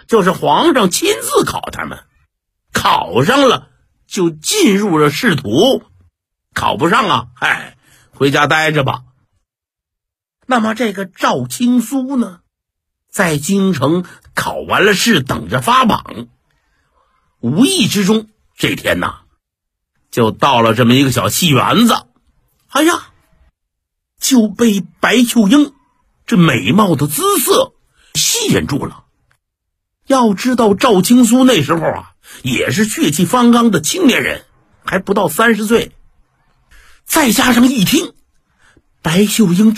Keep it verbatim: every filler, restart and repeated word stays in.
就是皇上亲自考他们，考上了就进入了仕途，考不上啊，嗨，回家待着吧。那么这个赵青苏呢，在京城考完了试，等着发榜。无意之中，这天呐，就到了这么一个小戏园子，哎呀，就被白秀英这美貌的姿色吸引住了。要知道赵青苏那时候啊，也是血气方刚的青年人，还不到三十岁。再加上一听白秀英